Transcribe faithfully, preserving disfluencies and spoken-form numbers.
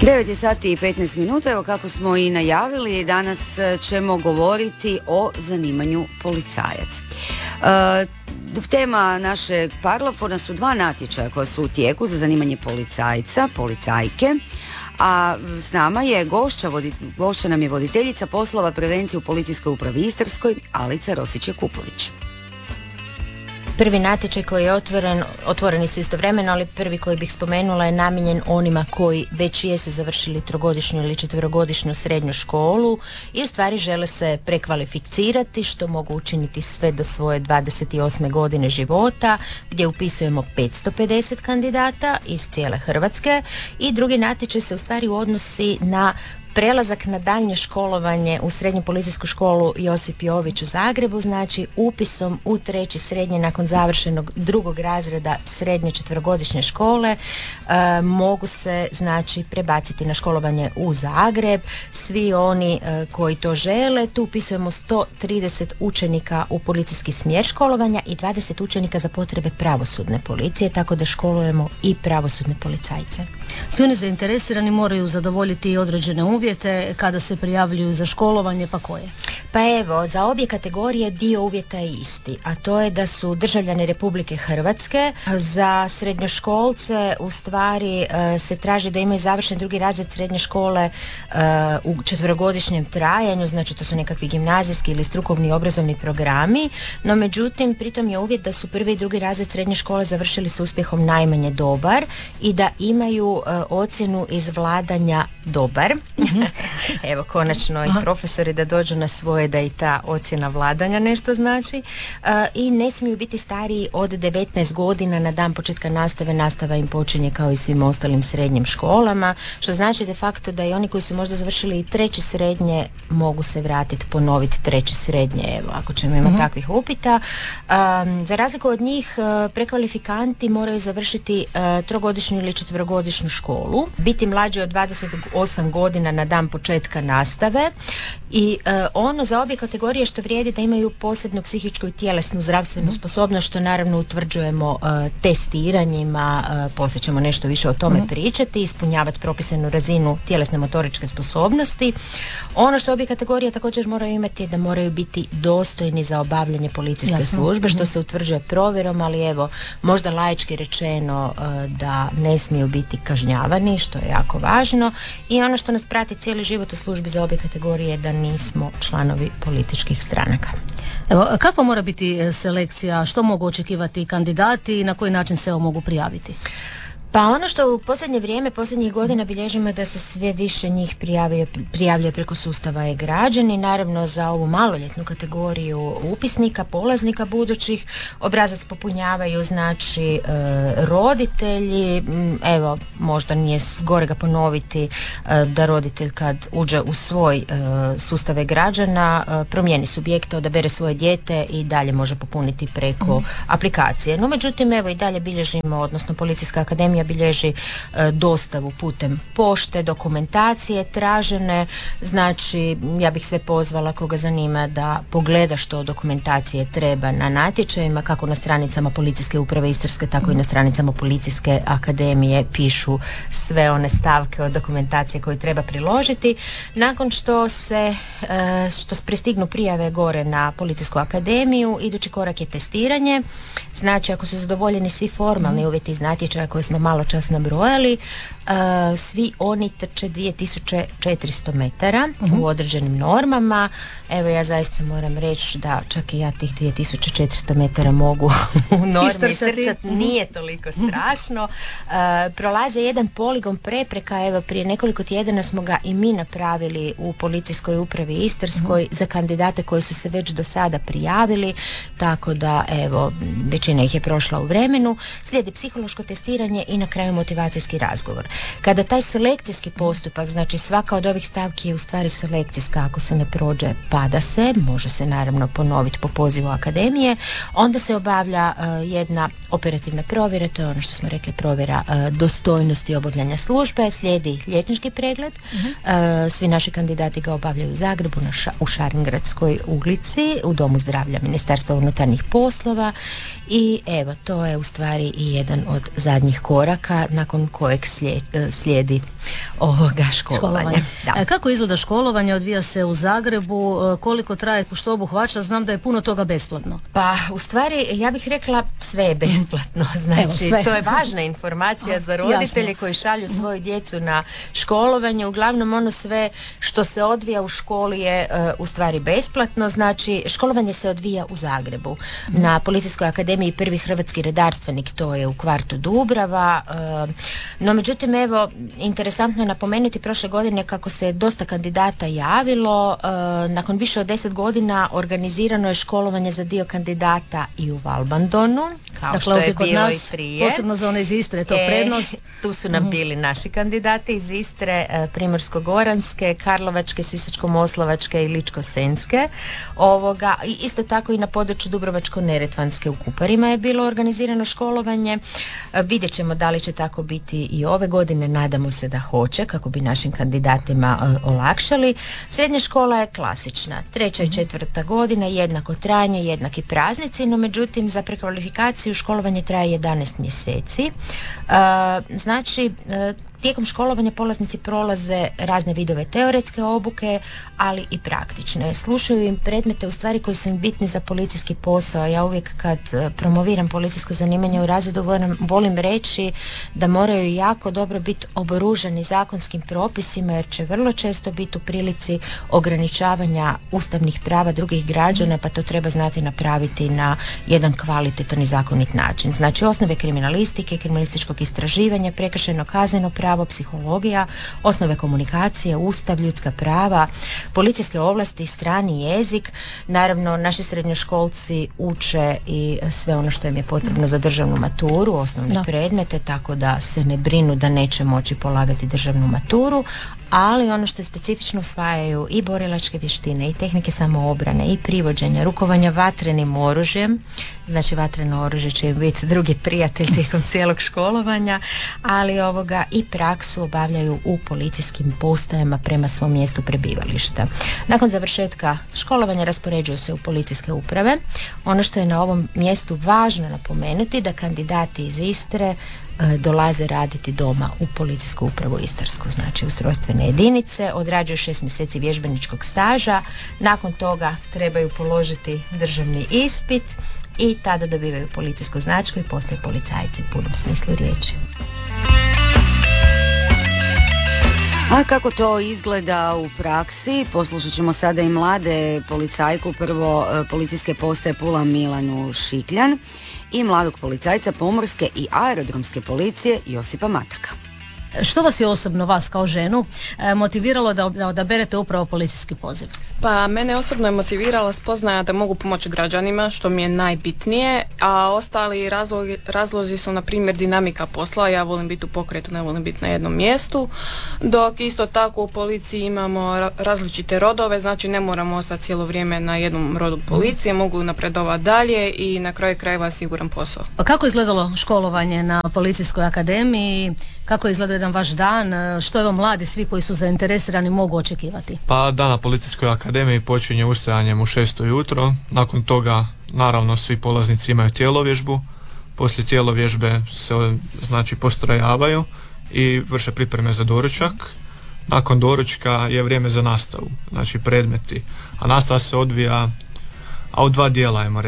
devet je sati i petnaest minuta, evo kako smo i najavili, danas ćemo govoriti o zanimanju policajac. E, tema našeg Parlafona su dva natječaja koja su u tijeku za zanimanje policajca, policajke, a s nama je gošća, vodi, gošća nam je voditeljica poslova prevencije u Policijskoj upravi Istarskoj, Alica Rosić-Kupović. Prvi natječaj koji je otvoren, otvoreni su istovremeno, ali prvi koji bih spomenula je namijenjen onima koji već jesu završili trogodišnju ili četverogodišnju srednju školu i u stvari žele se prekvalificirati, što mogu učiniti sve do svoje dvadeset osme godine života, gdje upisujemo petsto pedeset kandidata iz cijele Hrvatske. I drugi natječaj se u stvari odnosi na prelazak na daljnje školovanje u srednju policijsku školu Josip Jović u Zagrebu, znači upisom u treći srednje nakon završenog drugog razreda srednje četverogodišnje škole e, mogu se znači prebaciti na školovanje u Zagreb. Svi oni e, koji to žele, tu upisujemo sto trideset učenika u policijski smjer školovanja i dvadeset učenika za potrebe pravosudne policije, tako da školujemo i pravosudne policajce. Svi oni zainteresirani moraju zadovoljiti i određene uvjete kada se prijavljuju za školovanje, pa koje? Pa evo, za obje kategorije dio uvjeta je isti, a to je da su državljani Republike Hrvatske. Za srednjoškolce u stvari se traži da imaju završen drugi razred srednje škole u četverogodišnjem trajanju, znači to su nekakvi gimnazijski ili strukovni obrazovni programi, no međutim pritom je uvjet da su prvi i drugi razred srednje škole završili s uspjehom najmanje dobar i da imaju uh, ocjenu iz vladanja dobar. Mm-hmm. Evo, konačno Aha. i profesori da dođu na svoje da i ta ocjena vladanja nešto znači. Uh, I ne smiju biti stariji od devetnaest godina na dan početka nastave. Nastava im počinje kao i svim ostalim srednjim školama, što znači de facto da i oni koji su možda završili i treće srednje mogu se vratiti, ponoviti treće srednje, evo, ako ćemo imati mm-hmm. takvih upita. Um, za razliku od njih, uh, prekvalifikanti moraju završiti uh, trogodišnju ili četverogodišnju školu, biti mlađi od dvadeset osam godina na dan početka nastave i uh, ono za obje kategorije što vrijedi da imaju posebnu psihičku i tjelesnu zdravstvenu mm-hmm. sposobnost, što naravno utvrđujemo uh, testiranjima, uh, poslije ćemo nešto više o tome mm-hmm. pričati, ispunjavati propisanu razinu tjelesne motoričke sposobnosti. Ono što obje kategorije također moraju imati je da moraju biti dostojni za obavljanje policijske Jasno. službe, što mm-hmm. se utvrđuje provjerom, ali evo, možda laički rečeno uh, da ne smiju biti kažnjavani, što je jako važno, i ono što nas prati cijeli život u službi za obje kategorije je da nismo članovi političkih stranaka. Evo, kakva mora biti selekcija, što mogu očekivati kandidati i na koji način se mogu prijaviti? Pa ono što u posljednje vrijeme, posljednjih godina bilježimo je da se sve više njih prijavljuje, prijavljuje preko sustava e-građani. Naravno za ovu maloljetnu kategoriju upisnika, polaznika budućih, obrazac popunjavaju znači e, roditelji. Evo, možda nije zgorega ponoviti e, da roditelj kad uđe u svoj e, sustav e-građana e, promijeni subjekta, odabere svoje dijete i dalje može popuniti preko mm. aplikacije. No međutim, evo i dalje bilježimo, odnosno Policijska akademija bilježi e, dostavu putem pošte, dokumentacije tražene, znači ja bih sve pozvala koga zanima da pogleda što dokumentacije treba na natječajima, kako na stranicama Policijske uprave Istarske, tako i na stranicama Policijske akademije pišu sve one stavke od dokumentacije koju treba priložiti. Nakon što se e, što prestignu prijave gore na Policijsku akademiju, idući korak je testiranje, znači ako su zadovoljeni svi formalni uvjeti iz natječaja koje smo malo čas nabrojali, uh, svi oni trče dvije tisuće četiristo metara uh-huh. u određenim normama. Evo, ja zaista moram reći da čak i ja tih dvije tisuće četiristo metara mogu u normi istrčati, nije toliko strašno. Uh, prolaze jedan poligon prepreka, evo prije nekoliko tjedana smo ga i mi napravili u Policijskoj upravi Istarskoj uh-huh. za kandidate koji su se već do sada prijavili, tako da evo, većina ih je prošla u vremenu. Slijedi psihološko testiranje i na kraju motivacijski razgovor. Kada taj selekcijski postupak, znači svaka od ovih stavki je u stvari selekcijska, ako se ne prođe pada se, može se naravno ponoviti po pozivu akademije, onda se obavlja uh, jedna operativna provjera, to je ono što smo rekli, provjera uh, dostojnosti obavljanja službe, slijedi liječnički pregled, uh-huh. uh, svi naši kandidati ga obavljaju u Zagrebu na ša, u Šarengradskoj ulici, u Domu zdravlja Ministarstva unutarnjih poslova i evo, to je u stvari i jedan od zadnjih koraka koraka nakon kojeg slijedi, slijedi ovoga školovanja. školovanje. Da. E, kako izgleda školovanje? Odvija se u Zagrebu, e, koliko traje, što obuhvaća? Znam da je puno toga besplatno. Pa u stvari ja bih rekla sve je besplatno, znači Evo, to je važna informacija za roditelje Jasno. koji šalju svoju djecu na školovanje. Uglavnom ono sve što se odvija u školi je uh, u stvari besplatno, znači školovanje se odvija u Zagrebu mm. na Policijskoj akademiji Prvi hrvatski redarstvenik, to je u kvartu Dubrava, uh, no međutim evo interesantno je napomenuti prošle godine kako se dosta kandidata javilo, uh, nakon više od deset godina organizirano je školovanje za dio kandidata i u Valbandonu, kao dakle, što je kod bilo nas, i prije. posebno za one iz Istre, to E, prednost. Tu su nam bili naši kandidati iz Istre, e, Primorsko-goranske, Karlovačke, Sisačko-moslavačke i Ličko-senjske. Ovoga, i isto tako i na području Dubrovačko-neretvanske u Kuparima je bilo organizirano školovanje. E, vidjet ćemo da li će tako biti i ove godine, nadamo se da hoće, kako bi našim kandidatima e, olakšali. Srednja škola je klasična, treća i četvrta godina, jednako trajanje, jednaki praznici, no međutim za prekvalifikaciju školovanje traje jedanaest mjeseci. E, znači, e, tijekom školovanja polaznici prolaze razne vidove teoretske obuke, ali i praktične. Slušaju im predmete u stvari koji su im bitni za policijski posao. Ja uvijek kad promoviram policijsko zanimanje u razredu volim, volim reći da moraju jako dobro biti oboružani zakonskim propisima, jer će vrlo često biti u prilici ograničavanja ustavnih prava drugih građana, pa to treba znati napraviti na jedan kvalitetan i zakonit način. Znači osnove kriminalistike, kriminalističkog istraživanja, prekršajno kazneno pravo, psihologija, osnove komunikacije, ustav, ljudska prava, policijske ovlasti, strani jezik. Naravno, naši srednjoškolci uče i sve ono što im je potrebno za državnu maturu, osnovne da. predmete, tako da se ne brinu da neće moći polagati državnu maturu, ali ono što je specifično usvajaju i borilačke vještine i tehnike samoobrane i privođenja, rukovanja vatrenim oružjem, znači vatreno oružje će im biti drugi prijatelj tijekom cijelog školovanja, ali ovoga i praksu obavljaju u policijskim postajama prema svom mjestu prebivališta. Nakon završetka školovanja raspoređuju se u policijske uprave. Ono što je na ovom mjestu važno napomenuti da kandidati iz Istre dolaze raditi doma u policijsku upravu Istarsku, znači ustrojstvene jedinice, odrađuju šest mjeseci vježbeničkog staža, nakon toga trebaju položiti državni ispit i tada dobivaju policijsku značku i postaju policajci u punom smislu riječi. A kako to izgleda u praksi? Poslušat ćemo sada i mlade policajku, prvo policijske postaje Pula Milanu Šikljan i mladog policajca pomorske i aerodromske policije Josipa Mataka. Što vas je osobno, vas kao ženu, motiviralo da odaberete upravo policijski poziv? Pa mene osobno je motivirala spoznaja da mogu pomoći građanima, što mi je najbitnije, a ostali razlozi, razlozi su na primjer dinamika posla. Ja volim biti u pokretu, ne volim biti na jednom mjestu, dok isto tako u policiji imamo različite rodove, znači ne moramo ostati cijelo vrijeme na jednom rodu policije, mogu napredovati dalje i na kraju krajeva siguran posao. Pa kako je izgledalo školovanje na Policijskoj akademiji? Kako je izgledao jedan vaš dan? Što evo mladi, svi koji su zainteresirani, mogu očekivati? Pa dan na Policijskoj akademiji počinje ustajanjem u šest ujutro. Nakon toga naravno svi polaznici imaju tjelovježbu. Poslije tjelovježbe se znači postrojavaju i vrše pripreme za doručak. Nakon doručka je vrijeme za nastavu, znači predmeti. A nastava se odvija a u dva dijela, ajmo